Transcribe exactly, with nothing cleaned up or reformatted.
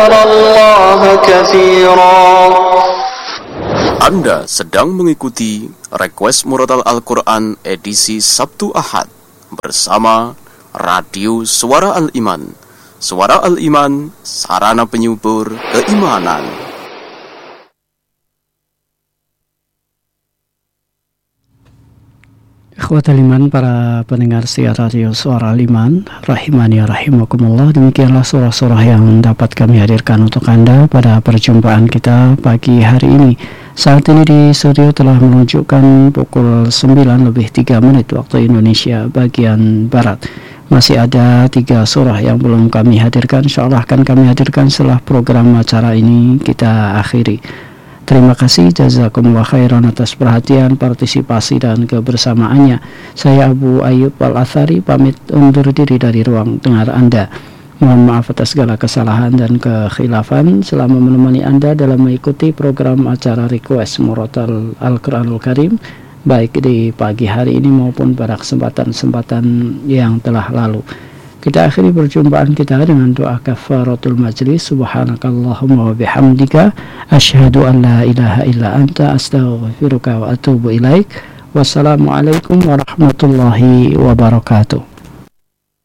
الله كثيرا. Anda sedang mengikuti Request Murotal Al-Quran edisi Sabtu Ahad bersama Radio Suara Al-Iman. Suara Al-Iman, sarana penyubur keimanan. Ikhwatal iman, para pendengar siar radio Suara Al-Iman, rahimani rahimakumullah. Demikianlah surah-surah yang dapat kami hadirkan untuk Anda pada perjumpaan kita pagi hari ini. Saat ini di studio telah menunjukkan pukul sembilan lebih tiga menit waktu Indonesia bagian Barat. Masih ada tiga surah yang belum kami hadirkan. InsyaAllah akan kami hadirkan setelah program acara ini kita akhiri. Terima kasih, jazakumullah khairan atas perhatian, partisipasi dan kebersamaannya. Saya Abu Ayyub Al-Athari pamit undur diri dari ruang dengar Anda. Mohon maaf atas segala kesalahan dan kekhilafan selama menemani Anda dalam mengikuti program acara Request Murotal Al-Quranul Karim, baik di pagi hari ini maupun pada kesempatan-kesempatan yang telah lalu. Kita akhiri perjumpaan kita dengan doa kafaratul majlis. Subhanakallahumma wa bihamdika asyhadu an la ilaha illa anta astaghfiruka wa atubu ilaik. Wassalamualaikum warahmatullahi wabarakatuh.